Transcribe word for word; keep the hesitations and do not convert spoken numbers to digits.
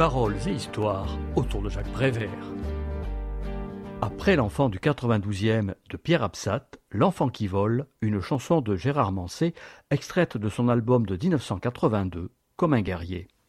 paroles et histoires autour de Jacques Prévert. Après l'enfant du quatre-vingt-douzième de Pierre Absat, L'enfant qui vole, une chanson de Gérard Manset, extraite de son album de dix-neuf cent quatre-vingt-deux, Comme un guerrier.